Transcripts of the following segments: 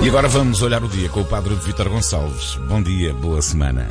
E agora vamos olhar o dia com o Padre Vítor Gonçalves. Bom dia, boa semana.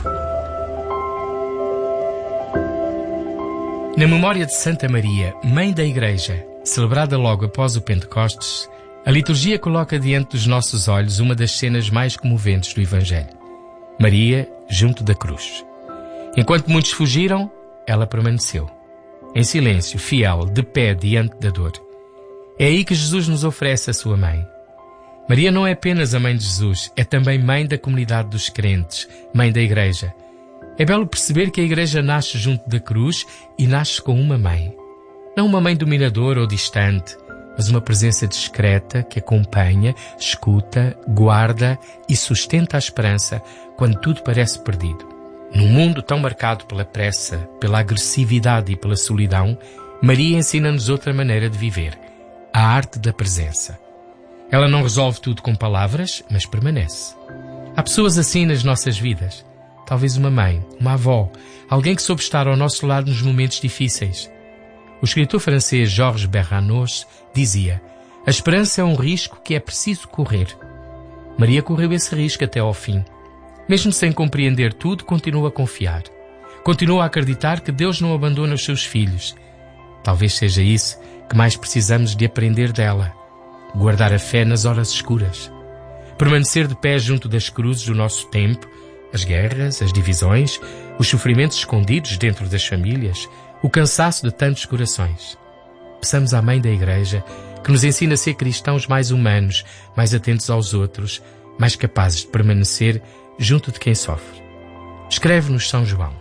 Na memória de Santa Maria, Mãe da Igreja, celebrada logo após o Pentecostes, a liturgia coloca diante dos nossos olhos uma das cenas mais comoventes do Evangelho. Maria junto da cruz. Enquanto muitos fugiram, ela permaneceu. Em silêncio, fiel, de pé diante da dor. É aí que Jesus nos oferece a sua mãe. Maria não é apenas a mãe de Jesus, é também mãe da comunidade dos crentes, mãe da Igreja. É belo perceber que a Igreja nasce junto da cruz e nasce com uma mãe. Não uma mãe dominadora ou distante, mas uma presença discreta que acompanha, escuta, guarda e sustenta a esperança quando tudo parece perdido. Num mundo tão marcado pela pressa, pela agressividade e pela solidão, Maria ensina-nos outra maneira de viver, a arte da presença. Ela não resolve tudo com palavras, mas permanece. Há pessoas assim nas nossas vidas. Talvez uma mãe, uma avó, alguém que soube estar ao nosso lado nos momentos difíceis. O escritor francês Georges Bernanos dizia: a esperança é um risco que é preciso correr. Maria correu esse risco até ao fim. Mesmo sem compreender tudo, continua a confiar. Continua a acreditar que Deus não abandona os seus filhos. Talvez seja isso que mais precisamos de aprender dela. Guardar a fé nas horas escuras. Permanecer de pé junto das cruzes do nosso tempo, as guerras, as divisões, os sofrimentos escondidos dentro das famílias, o cansaço de tantos corações. Peçamos à Mãe da Igreja que nos ensine a ser cristãos mais humanos, mais atentos aos outros, mais capazes de permanecer junto de quem sofre. Escreve-nos São João.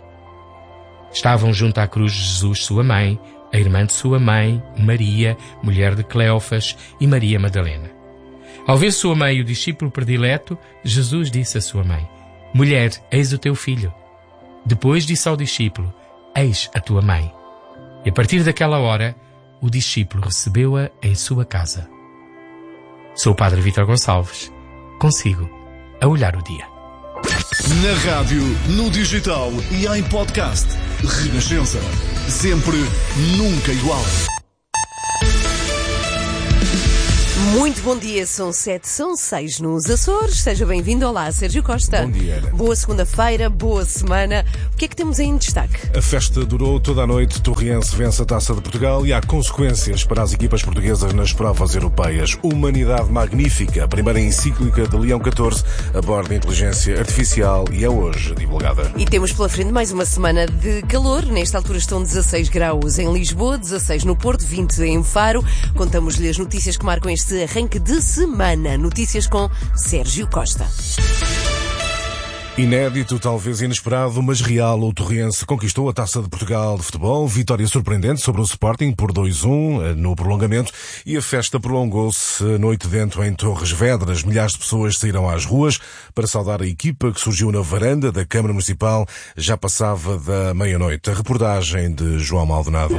Estavam junto à cruz de Jesus, sua mãe, a irmã de sua mãe, Maria, mulher de Cleófas, e Maria Madalena. Ao ver sua mãe e o discípulo predileto, Jesus disse à sua mãe: mulher, eis o teu filho. Depois disse ao discípulo: eis a tua mãe. E a partir daquela hora, o discípulo recebeu-a em sua casa. Sou o Padre Vítor Gonçalves. Consigo a olhar o dia. Na rádio, no digital e em podcast. Renascença. Sempre, nunca igual. Muito bom dia, são 7, são 6 nos Açores. Seja bem-vindo. Olá, Sérgio Costa. Bom dia. Boa segunda-feira, boa semana. O que é que temos aí em destaque? A festa durou toda a noite. Torriense vence a Taça de Portugal e há consequências para as equipas portuguesas nas provas europeias. Humanidade Magnífica, a primeira encíclica de Leão XIV, aborda a inteligência artificial e é hoje divulgada. E temos pela frente mais uma semana de calor. Nesta altura estão 16 graus em Lisboa, 16 no Porto, 20 em Faro. Contamos-lhe as notícias que marcam este arranque de semana. Notícias com Sérgio Costa. Inédito, talvez inesperado, mas real, o Torriense conquistou a Taça de Portugal de futebol. Vitória surpreendente sobre o Sporting por 2-1 no prolongamento e a festa prolongou-se noite dentro em Torres Vedras. Milhares de pessoas saíram às ruas para saudar a equipa que surgiu na varanda da Câmara Municipal. Já passava da meia-noite. A reportagem de João Maldonado.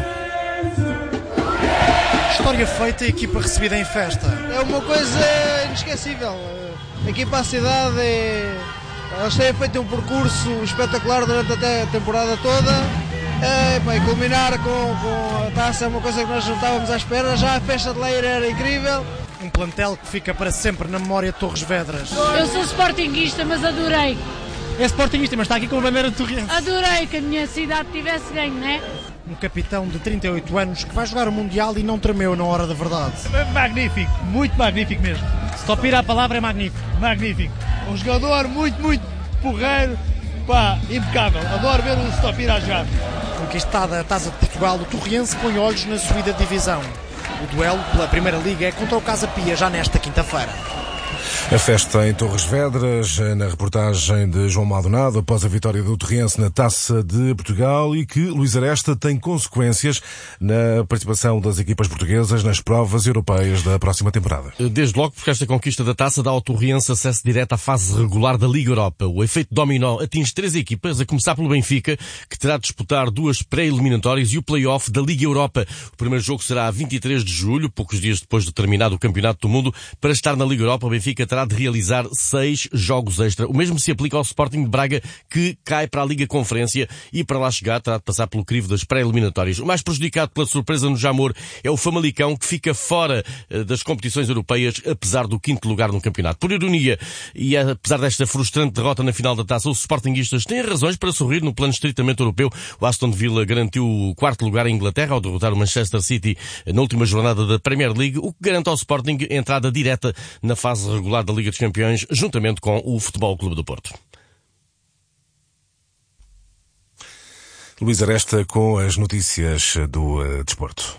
História feita, a equipa recebida em festa. É uma coisa inesquecível. Aqui para a cidade, eles têm feito um percurso espetacular durante até a temporada toda. E culminar com a taça é uma coisa que nós não estávamos à espera. Já a festa de Leira era incrível. Um plantel que fica para sempre na memória de Torres Vedras. Eu sou sportinguista, mas adorei. É sportinguista, mas está aqui com a bandeira de Torriense. Adorei que a minha cidade tivesse ganho, não é? Um capitão de 38 anos que vai jogar o Mundial e não tremeu na hora da verdade. Magnífico, muito magnífico mesmo. Se topir a palavra é magnífico. Magnífico. Um jogador muito porreiro, impecável. Adoro ver o Stopira a jogar. Conquistada a Taça de Portugal, o Torriense põe olhos na subida de divisão. O duelo pela Primeira Liga é contra o Casa Pia já nesta quinta-feira. A festa em Torres Vedras, na reportagem de João Maldonado, após a vitória do Torriense na Taça de Portugal e que Luís Aresta tem consequências na participação das equipas portuguesas nas provas europeias da próxima temporada. Desde logo porque esta conquista da Taça dá ao Torriense acesso direto à fase regular da Liga Europa. O efeito dominó atinge 3 equipas, a começar pelo Benfica, que terá de disputar 2 pré-eliminatórias e o play-off da Liga Europa. O primeiro jogo será a 23 de julho, poucos dias depois de terminado o Campeonato do Mundo. Para estar na Liga Europa, o Benfica terá terá de realizar 6 jogos extra. O mesmo se aplica ao Sporting de Braga, que cai para a Liga Conferência e para lá chegar terá de passar pelo crivo das pré-eliminatórias. O mais prejudicado pela surpresa no Jamor é o Famalicão, que fica fora das competições europeias, apesar do 5º lugar no campeonato. Por ironia, e apesar desta frustrante derrota na final da Taça, os sportinguistas têm razões para sorrir no plano estritamente europeu. O Aston Villa garantiu o 4º lugar em Inglaterra ao derrotar o Manchester City na última jornada da Premier League, o que garante ao Sporting entrada direta na fase regular da Liga dos Campeões, juntamente com o Futebol Clube do Porto. Luís Aresta com as notícias do desporto.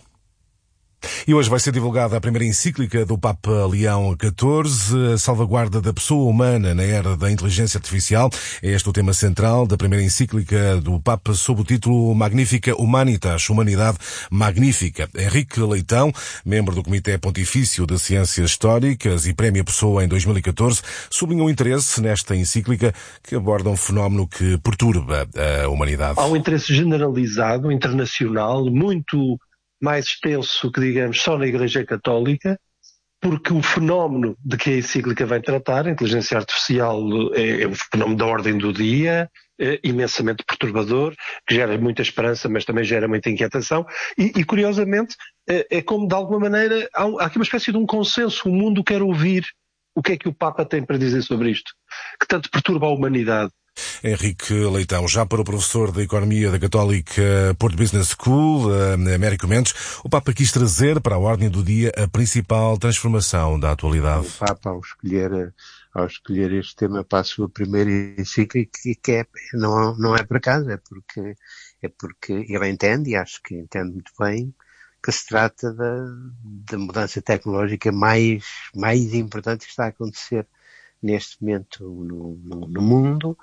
E hoje vai ser divulgada a primeira encíclica do Papa Leão XIV, a salvaguarda da pessoa humana na era da inteligência artificial. É este o tema central da primeira encíclica do Papa, sob o título Magnifica Humanitas, Humanidade Magnífica. Henrique Leitão, membro do Comitê Pontifício de Ciências Históricas e Prémio Pessoa em 2014, sublinhou o interesse nesta encíclica que aborda um fenómeno que perturba a humanidade. Há um interesse generalizado, internacional, muito mais extenso que, digamos, só na Igreja Católica, porque o fenómeno de que a encíclica vem tratar, a inteligência artificial, é um fenómeno da ordem do dia, imensamente perturbador, que gera muita esperança, mas também gera muita inquietação, e curiosamente, é como de alguma maneira, há aqui uma espécie de um consenso, o mundo quer ouvir o que é que o Papa tem para dizer sobre isto, que tanto perturba a humanidade. Henrique Leitão. Já para o professor de Economia da Católica Porto Business School, Américo Mendes, o Papa quis trazer para a ordem do dia a principal transformação da atualidade. O Papa, ao escolher este tema para a sua primeira encíclica, não é por acaso, é porque ele entende, e acho que entende muito bem, que se trata da mudança tecnológica mais importante que está a acontecer neste momento no mundo,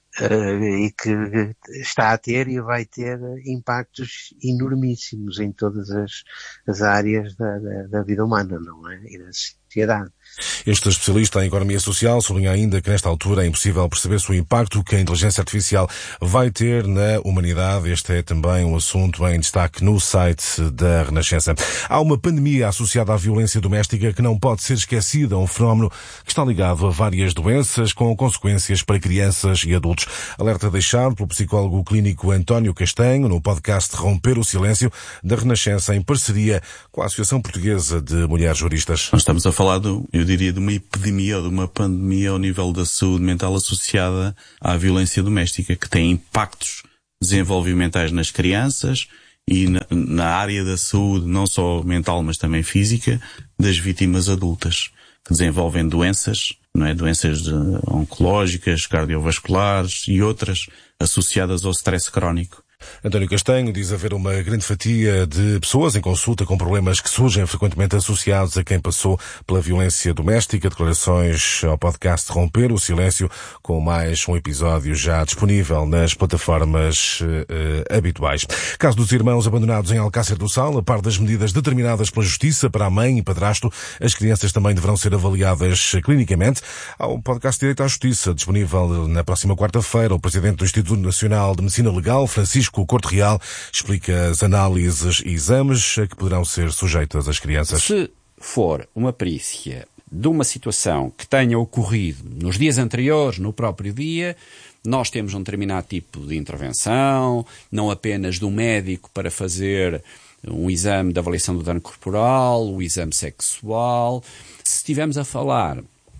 e que está a ter e vai ter impactos enormíssimos em todas as áreas da vida humana, não é? E da sociedade. Este especialista em economia social sublinha ainda que nesta altura é impossível perceber-se o impacto que a inteligência artificial vai ter na humanidade. Este é também um assunto em destaque no site da Renascença. Há uma pandemia associada à violência doméstica que não pode ser esquecida, um fenómeno que está ligado a várias doenças com consequências para crianças e adultos. Alerta deixado pelo psicólogo clínico António Castanho no podcast Romper o Silêncio da Renascença, em parceria com a Associação Portuguesa de Mulheres Juristas. Nós estamos a falar eu diria, de uma epidemia ou de uma pandemia ao nível da saúde mental associada à violência doméstica, que tem impactos desenvolvimentais nas crianças e na área da saúde, não só mental, mas também física, das vítimas adultas, que desenvolvem doenças, não é? Doenças oncológicas, cardiovasculares e outras associadas ao stress crónico. António Castanho diz haver uma grande fatia de pessoas em consulta com problemas que surgem frequentemente associados a quem passou pela violência doméstica. Declarações ao podcast Romper o Silêncio, com mais um episódio já disponível nas plataformas habituais. Caso dos irmãos abandonados em Alcácer do Sal, a par das medidas determinadas pela Justiça para a mãe e padrasto, as crianças também deverão ser avaliadas clinicamente. Há um podcast Direito à Justiça disponível na próxima quarta-feira. O presidente do Instituto Nacional de Medicina Legal, Francisco Corte Real, explica as análises e exames a que poderão ser sujeitas as crianças. Se for uma perícia de uma situação que tenha ocorrido nos dias anteriores, no próprio dia, nós temos um determinado tipo de intervenção, não apenas do médico para fazer um exame de avaliação do dano corporal, o exame sexual. Se estivermos a falar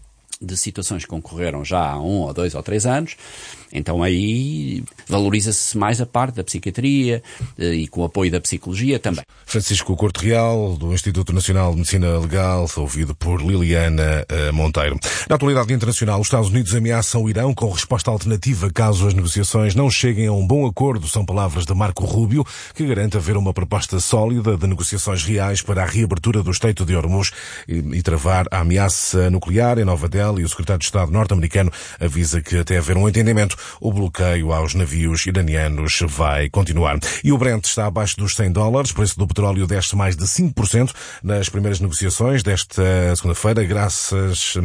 de situações que ocorreram já há 1 ou 2 ou 3 anos, então aí valoriza-se mais a parte da psiquiatria e com o apoio da psicologia também. Francisco Corte Real, do Instituto Nacional de Medicina Legal, ouvido por Liliana Monteiro. Na atualidade internacional, os Estados Unidos ameaçam o Irão com resposta alternativa caso as negociações não cheguem a um bom acordo. São palavras de Marco Rubio, que garante haver uma proposta sólida de negociações reais para a reabertura do Estreito de Hormuz e travar a ameaça nuclear em Nova Delhi. O secretário de Estado norte-americano avisa que até haver um entendimento, o bloqueio aos navios iranianos vai continuar. E o Brent está abaixo dos $100. O preço do petróleo desce mais de 5% nas primeiras negociações desta segunda-feira, graças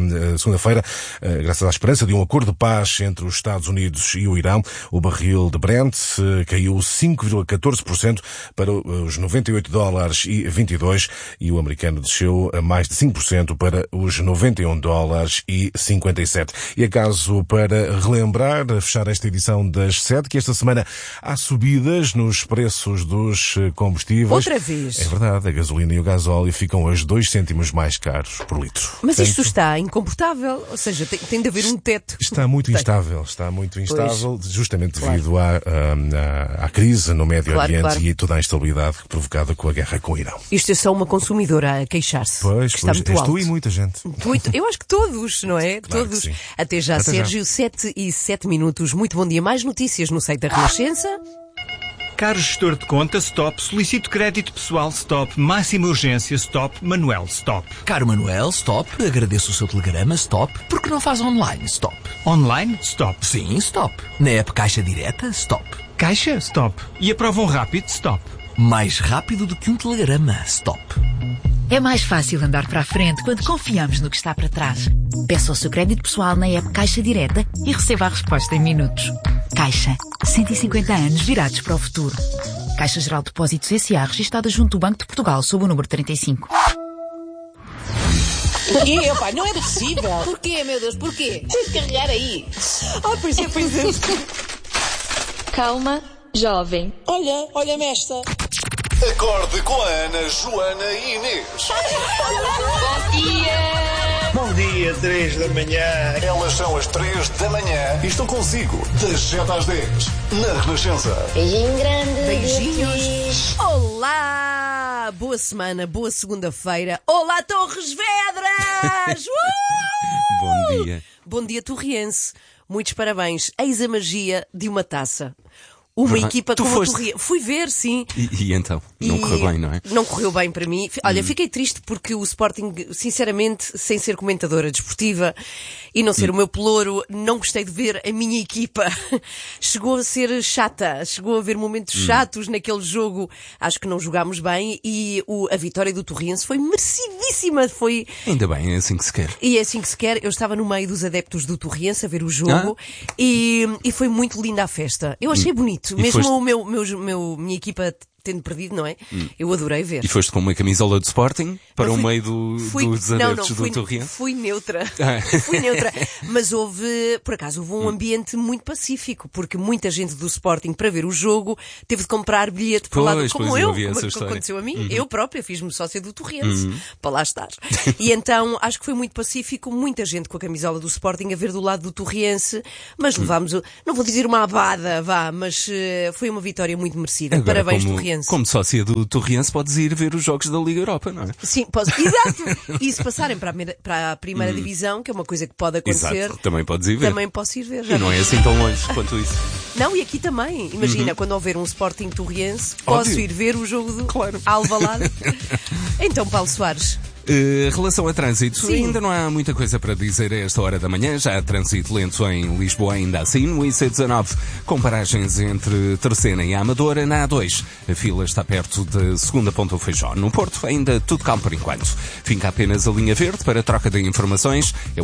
à esperança de um acordo de paz entre os Estados Unidos e o Irão. O barril de Brent caiu 5,14% para os $98,22 e o americano desceu a mais de 5% para os $91,20. 1,57€. E acaso para relembrar, a fechar esta edição das 7, que esta semana há subidas nos preços dos combustíveis. Outra vez. É verdade, a gasolina e o gasóleo ficam hoje 2 cêntimos mais caros por litro. Mas isto está incomportável, ou seja, tem de haver um teto. Está muito instável, justamente devido à crise no Médio Oriente e toda a instabilidade provocada com a guerra com o Irão. Isto é só uma consumidora a queixar-se. Pois, está muito alto. Tu e muita gente. Eu acho que todos, não é? Claro todos. Que sim. Até já, Sérgio, 7:07. Muito bom dia. Mais notícias no site da Renascença. Caro gestor de conta, stop. Solicito crédito pessoal, stop. Máxima urgência, stop. Manuel, stop. Caro Manuel, stop. Agradeço o seu telegrama, stop. Por que não faz online, stop? Online, stop. Sim, stop. Na app Caixa Direta, stop. Caixa, stop. E aprovam rápido, stop. Mais rápido do que um telegrama, stop. É mais fácil andar para a frente quando confiamos no que está para trás. Peça o seu crédito pessoal na app Caixa Direta e receba a resposta em minutos. Caixa. 150 anos virados para o futuro. Caixa Geral de Depósitos S.A. registada junto do Banco de Portugal sob o número 35. Porquê? Opa, não é possível. Porquê, meu Deus? Porquê? Tens de carregar aí. Pois é. Calma, jovem. Olha-me esta. Acorde com a Ana, Joana e Inês. Bom dia! Bom dia, 3 da manhã. Elas são as 3 da manhã e estão consigo das 7 às 10 na Renascença. Beijinho grande. Beijinhos. Olá! Boa semana, boa segunda-feira. Olá, Torres Vedras! Bom dia. Bom dia, Torriense. Muitos parabéns. Eis a magia de uma taça. Uma equipa tu como a foste? Torriense. Fui ver, sim. E então? Não correu bem, não é? Não correu bem para mim. Olha, fiquei triste porque o Sporting, sinceramente, sem ser comentadora desportiva e não ser o meu pelouro, não gostei de ver a minha equipa. Chegou a ser chata. Chegou a haver momentos chatos naquele jogo. Acho que não jogámos bem e a vitória do Torriense foi merecidíssima. Ainda bem, é assim que se quer. E é assim que se quer. Eu estava no meio dos adeptos do Torriense a ver o jogo e foi muito linda a festa. Eu achei bonito. Mesmo minha equipa tendo perdido, não é? Eu adorei ver. E foste com uma camisola do Sporting para o meio dos adeptos do Torriense? Fui neutra. Fui neutra. Mas houve um ambiente muito pacífico, porque muita gente do Sporting, para ver o jogo, teve de comprar bilhete para lá, como aconteceu a mim. Eu própria fiz-me sócia do Torriense, para lá estar. E então, acho que foi muito pacífico, muita gente com a camisola do Sporting a ver do lado do Torriense, mas levámos, não vou dizer uma abada, mas foi uma vitória muito merecida. Agora, parabéns, Torriense. Como sócia do Torriense, podes ir ver os jogos da Liga Europa, não é? Sim, posso. Exato. E se passarem para a primeira divisão, que é uma coisa que pode acontecer. Exato. Também podes ir ver. Também posso ir ver. E não é assim tão longe quanto isso. Não, e aqui também. Imagina, quando houver um Sporting Torriense, posso ir ver o jogo do Alvalade. Então, Paulo Soares. Relação a trânsito, ainda não há muita coisa para dizer a esta hora da manhã. Já há trânsito lento em Lisboa, ainda assim, no IC19, com paragens entre Terceira e Amadora. Na A2, a fila está perto da segunda Ponta do Feijó. No Porto, ainda tudo calmo por enquanto. Fica apenas a linha verde para troca de informações. É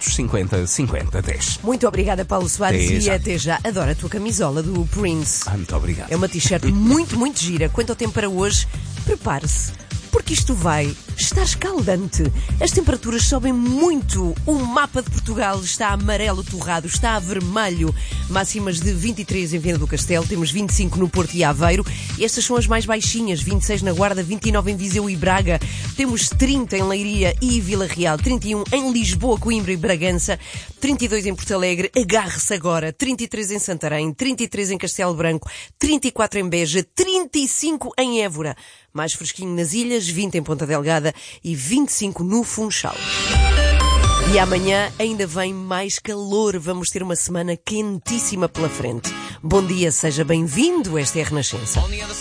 850 50 10. Muito obrigada, Paulo Soares, até já. Adoro a tua camisola do Prince. Muito obrigado. É uma t-shirt muito, muito gira. Quanto ao tempo para hoje, prepare-se, porque isto vai estar escaldante. As temperaturas sobem muito. O mapa de Portugal está amarelo torrado, está a vermelho. Máximas de 23 em Viana do Castelo, temos 25 no Porto e Aveiro. E estas são as mais baixinhas, 26 na Guarda, 29 em Viseu e Braga. Temos 30 em Leiria e Vila Real, 31 em Lisboa, Coimbra e Bragança, 32 em Porto Alegre, agarre-se agora, 33 em Santarém, 33 em Castelo Branco, 34 em Beja, 35 em Évora. Mais fresquinho nas ilhas, 20 em Ponta Delgada e 25 no Funchal. E amanhã ainda vem mais calor. Vamos ter uma semana quentíssima pela frente. Bom dia, seja bem-vindo. Esta é a Renascença.